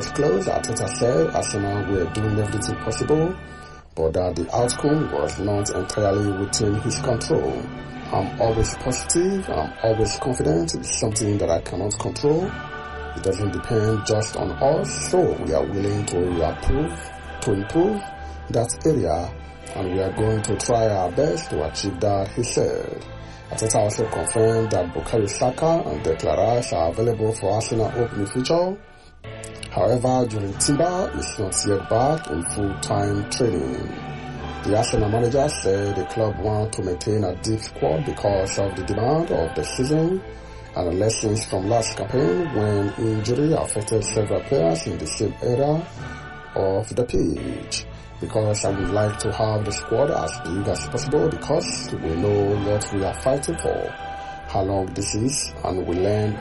close, Arteta said Arsenal were doing everything possible, but that the outcome was not entirely within his control. I'm always positive, I'm always confident. It's something that I cannot control. It doesn't depend just on us, so we are willing to improve that area, and we are going to try our best to achieve that, he said. Arteta also confirmed that Bukayo Saka and Declan Rice are available for Arsenal opening future. However, Jurgen Timber is not yet back in full-time training. The Arsenal manager said the club wants to maintain a deep squad because of the demand of the season and the lessons from last campaign when injury affected several players in the same area of the pitch. Because I would like to have the squad as big as possible because we know what we are fighting for, how long this is, and we learn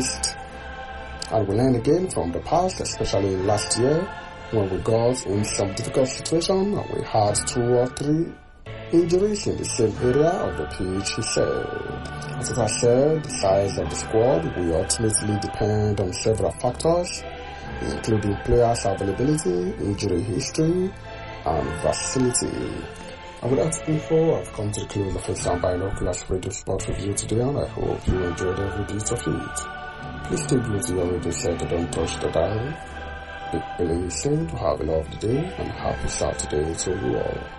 again from the past, especially last year when we got in some difficult situation and we had 2 or 3 injuries in the same area of the pitch, he said. As I said, the size of the squad will ultimately depend on several factors, including players' availability, injury history, and facility. And with that info, I've come to the close of the Sound Binoculars Radio Sport Review today, and I hope you enjoyed every bit of it. Please stay glued to your radio set and don't touch the dial. Big Billy is saying to have a lovely day and happy Saturday to you all.